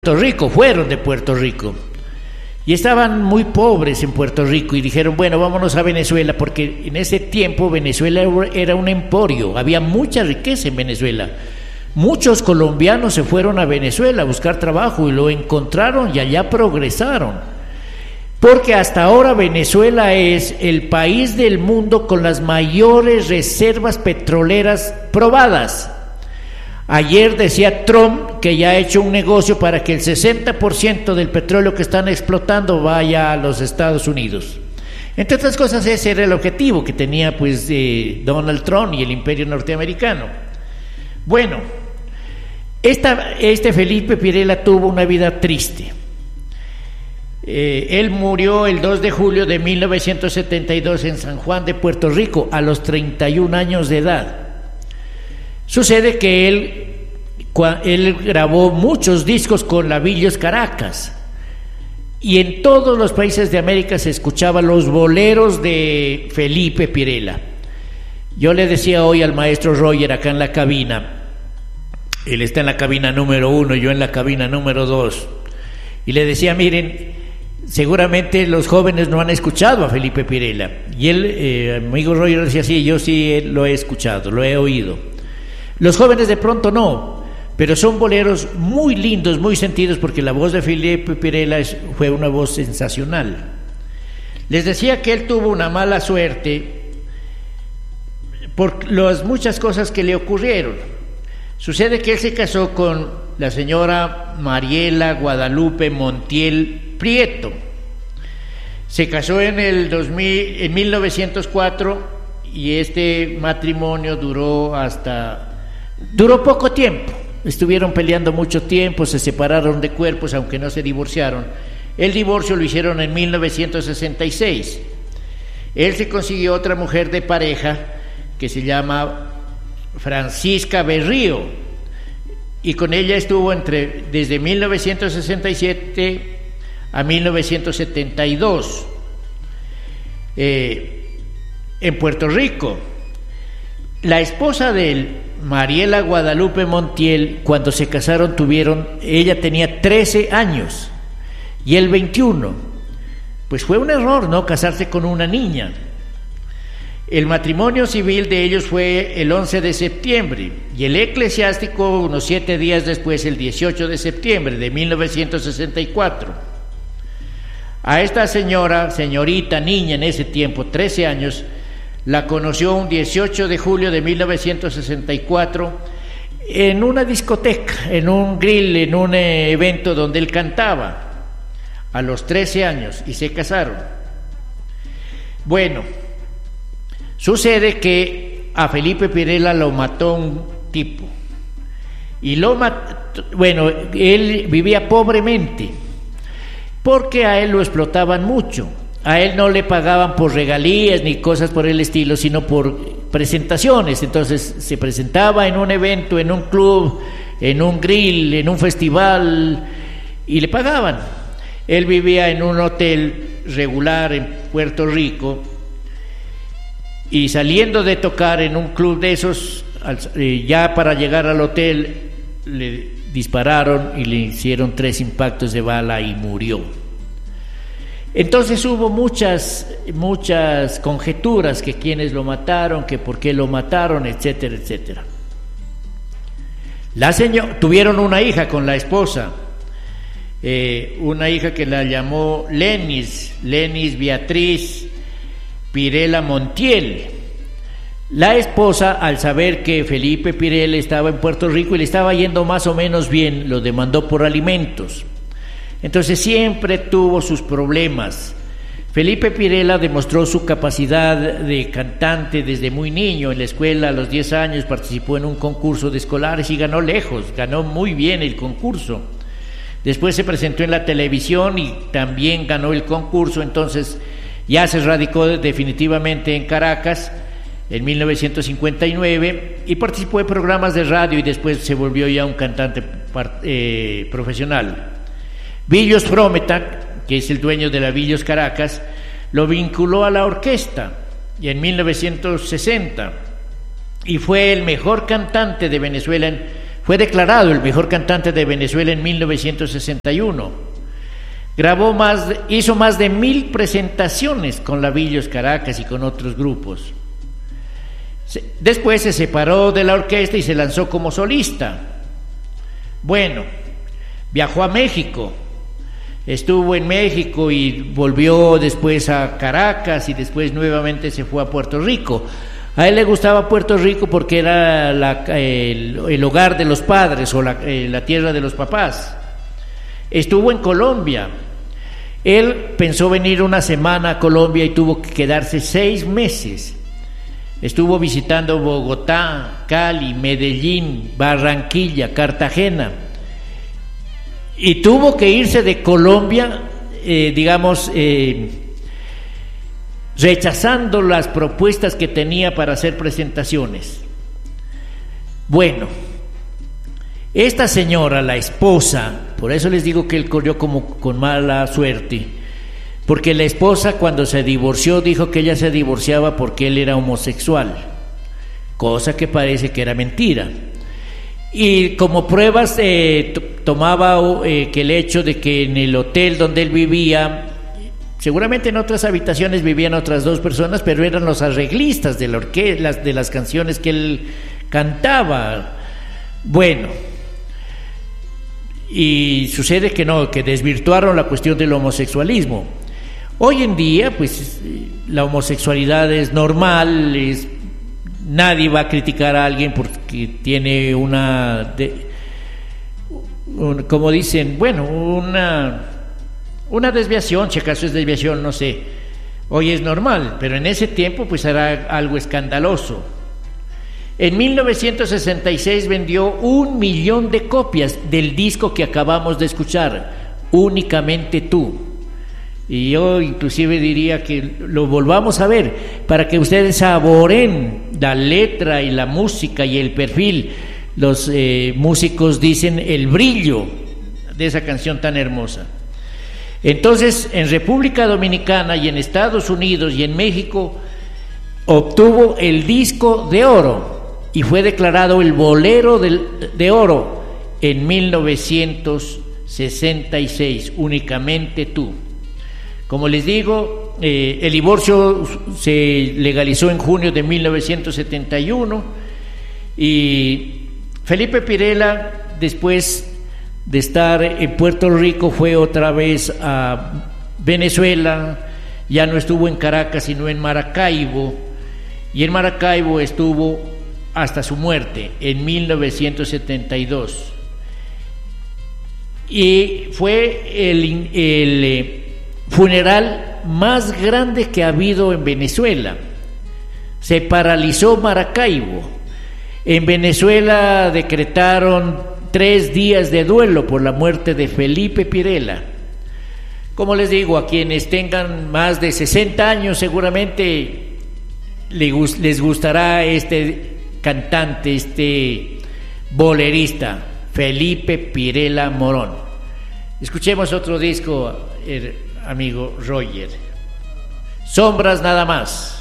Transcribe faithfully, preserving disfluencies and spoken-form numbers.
Puerto Rico, fueron de Puerto Rico y estaban muy pobres en Puerto Rico y dijeron, bueno, vámonos a Venezuela, porque en ese tiempo Venezuela era un emporio, había mucha riqueza en Venezuela. Muchos colombianos se fueron a Venezuela a buscar trabajo y lo encontraron y allá progresaron, porque hasta ahora Venezuela es el país del mundo con las mayores reservas petroleras probadas. Ayer decía Trump que ya ha hecho un negocio para que el sesenta por ciento del petróleo que están explotando vaya a los Estados Unidos. Entre otras cosas, ese era el objetivo que tenía pues eh, Donald Trump y el imperio norteamericano. Bueno, esta, este Felipe Pirela tuvo una vida triste. Eh, él murió el dos de julio de mil novecientos setenta y dos en San Juan de Puerto Rico a los treinta y un años de edad. Sucede que él, él grabó muchos discos con la Villos Caracas y en todos los países de América se escuchaban los boleros de Felipe Pirela. Yo le decía hoy al maestro Roger acá en la cabina, él está en la cabina número uno, yo en la cabina número dos, y le decía, miren, seguramente los jóvenes no han escuchado a Felipe Pirela, y él, eh, amigo Roger, decía, sí, yo sí lo he escuchado, lo he oído. Los jóvenes de pronto no, pero son boleros muy lindos, muy sentidos, porque la voz de Felipe Pirela es, fue una voz sensacional. Les decía que él tuvo una mala suerte por las muchas cosas que le ocurrieron. Sucede que él se casó con la señora Mariela Guadalupe Montiel Prieto. Se casó en el dos mil, en mil novecientos cuatro y este matrimonio duró hasta... Duró poco tiempo, estuvieron peleando mucho tiempo, se separaron de cuerpos, aunque no se divorciaron. El divorcio lo hicieron en mil novecientos sesenta y seis. Él se consiguió otra mujer de pareja que se llama Francisca Berrío, y con ella estuvo entre, desde mil novecientos sesenta y siete a mil novecientos setenta y dos eh, en Puerto Rico. La esposa de él, Mariela Guadalupe Montiel, cuando se casaron tuvieron, ella tenía trece años y él veintiuno. Pues fue un error, ¿no?, casarse con una niña. El matrimonio civil de ellos fue el once de septiembre y el eclesiástico unos siete días después, el dieciocho de septiembre de mil novecientos sesenta y cuatro. A esta señora, señorita, niña en ese tiempo, trece años, la conoció un dieciocho de julio de mil novecientos sesenta y cuatro en una discoteca, en un grill, en un evento donde él cantaba, a los trece años, y se casaron. Bueno, sucede que a Felipe Pirela lo mató un tipo, y lo mató, bueno, él vivía pobremente, porque a él lo explotaban mucho. A él no le pagaban por regalías ni cosas por el estilo, sino por presentaciones. Entonces se presentaba en un evento, en un club, en un grill, en un festival, y le pagaban. Él vivía en un hotel regular en Puerto Rico, y saliendo de tocar en un club de esos, ya para llegar al hotel, le dispararon y le hicieron tres impactos de bala y murió. Entonces hubo muchas, muchas conjeturas, que quiénes lo mataron, que por qué lo mataron, etcétera, etcétera. La señora, tuvieron una hija con la esposa, eh, una hija que la llamó Lenis, Lenis Beatriz Pirela Montiel. La esposa, al saber que Felipe Pirela estaba en Puerto Rico y le estaba yendo más o menos bien, lo demandó por alimentos. Entonces siempre tuvo sus problemas. Felipe Pirela demostró su capacidad de cantante desde muy niño. En la escuela, a los diez años, participó en un concurso de escolares y ganó lejos, ganó muy bien el concurso. Después se presentó en la televisión y también ganó el concurso. Entonces ya se radicó definitivamente en Caracas en mil novecientos cincuenta y nueve y participó en programas de radio, y después se volvió ya un cantante eh, profesional. Villos Frometac, que es el dueño de la Villos Caracas, lo vinculó a la orquesta y en mil novecientos sesenta, y fue el mejor cantante de Venezuela en Fue declarado el mejor cantante de Venezuela en mil novecientos sesenta y uno. Grabó más, hizo más de mil presentaciones con Lavillos Caracas y con otros grupos. Después se separó de la orquesta y se lanzó como solista. Bueno, viajó a México, estuvo en México y volvió después a Caracas y después nuevamente se fue a Puerto Rico. A él le gustaba Puerto Rico porque era la, el, el hogar de los padres o la, eh, la tierra de los papás. Estuvo en Colombia. Él pensó venir una semana a Colombia y tuvo que quedarse seis meses. Estuvo visitando Bogotá, Cali, Medellín, Barranquilla, Cartagena. Y tuvo que irse de Colombia, eh, digamos, eh, rechazando las propuestas que tenía para hacer presentaciones. Bueno, esta señora, la esposa, por eso les digo que él corrió como con mala suerte, porque la esposa cuando se divorció dijo que ella se divorciaba porque él era homosexual, cosa que parece que era mentira. Y como pruebas eh, tomaba eh, que el hecho de que en el hotel donde él vivía, seguramente en otras habitaciones vivían otras dos personas, pero eran los arreglistas de la orquesta, de las canciones que él cantaba. Bueno, y sucede que no, que desvirtuaron la cuestión del homosexualismo. Hoy en día, pues, la homosexualidad es normal, es, nadie va a criticar a alguien porque tiene una, de, un, como dicen, bueno, una, una desviación, si acaso es desviación, no sé. Hoy es normal, pero en ese tiempo, pues, era algo escandaloso. En mil novecientos sesenta y seis vendió un millón de copias del disco que acabamos de escuchar, Únicamente Tú. Y yo inclusive diría que lo volvamos a ver para que ustedes saboren la letra y la música y el perfil. Los eh, músicos dicen el brillo de esa canción tan hermosa. Entonces, en República Dominicana y en Estados Unidos y en México obtuvo el disco de oro y fue declarado el bolero del, de oro en mil novecientos sesenta y seis, Únicamente Tú. Como les digo, eh, el divorcio se legalizó en junio de mil novecientos setenta y uno y Felipe Pirela, después de estar en Puerto Rico, fue otra vez a Venezuela. Ya no estuvo en Caracas, sino en Maracaibo, y en Maracaibo estuvo hasta su muerte en mil novecientos setenta y dos. Y fue el... el eh, funeral más grande que ha habido en Venezuela. Se paralizó Maracaibo. En Venezuela decretaron tres días de duelo por la muerte de Felipe Pirela. Como les digo, a quienes tengan más de sesenta años seguramente les gustará este cantante, este bolerista, Felipe Pirela Morón. Escuchemos otro disco, amigo Roger. Sombras nada más.